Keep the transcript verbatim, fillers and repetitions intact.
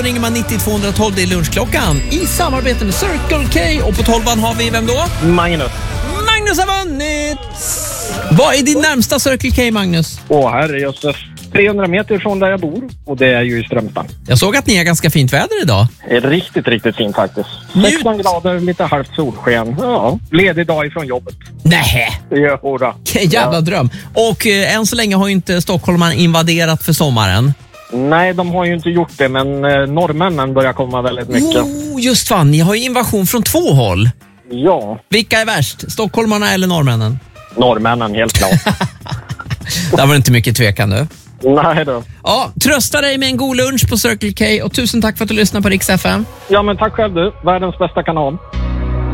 ringer man nittio tvåhundratolv, det är lunchklockan i samarbete med Circle K. Och på tolvan har vi vem då? Magnus. Magnus har vunnit! Vad är din närmsta Circle K, Magnus? Åh, herre jösses. trehundra meter från där jag bor. Och det är ju i Strömstad. Jag såg att ni har ganska fint väder idag. Det är riktigt, riktigt fint faktiskt. Njut. sexton grader, lite halvt solsken. Ja, ledig dag ifrån jobbet. Nej, Det gör hårda. vilken jävla Ja. dröm. Och eh, än så länge har ju inte Stockholm invaderat för sommaren. Nej, de har ju inte gjort det, men eh, norrmännen börjar komma väldigt mycket. Oh, just fan, ni har ju invasion från två håll. Ja, Vilka är värst? Stockholmarna eller norrmännen? norrmännen helt klart. Där var det inte mycket tvekan nu. Nej då. Ja, trösta dig med en god lunch på Circle K och tusen tack för att du lyssnade på Rix F M. Ja, men tack själv du. Världens bästa kanal.